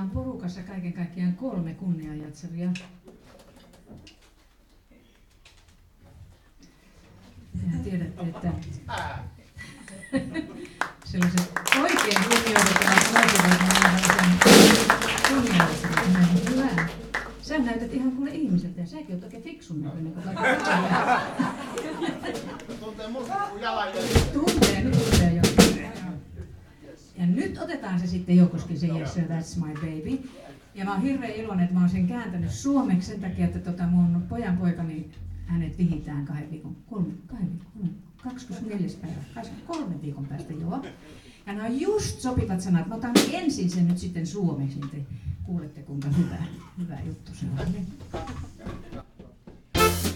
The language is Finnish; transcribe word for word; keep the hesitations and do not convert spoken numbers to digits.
on porukassa kaiken kaikkiaan kolme kunnianjatsaria. Ja tiedätte, että sellaiset oikein kunnioitettavat naiset ovat kunnianjatsarit. Hyvä. Sä näytät ihan kuule ihmiseltä ja säkin oot oikein fiksun näköinen. Tuntee musta kuin jalanjäljet. Tuntee, nyt tuntee jo. Ja nyt otetaan se sitten Joukoski, se Yes Sir, That's My Baby. Ja mä oon hirveän iloinen, että mä oon sen kääntänyt suomeksi sen takia, että tota mun pojan poikani, hänet vihitään kahden viikon, kolme, kahden viikon, kaksikymmentäneljäs päivä, kolmen viikon päästä joo. Ja nämä on just sopivat sanat. Mä otan ensin sen nyt sitten suomeksi, niin te kuulette kuinka hyvä, hyvä juttu se on.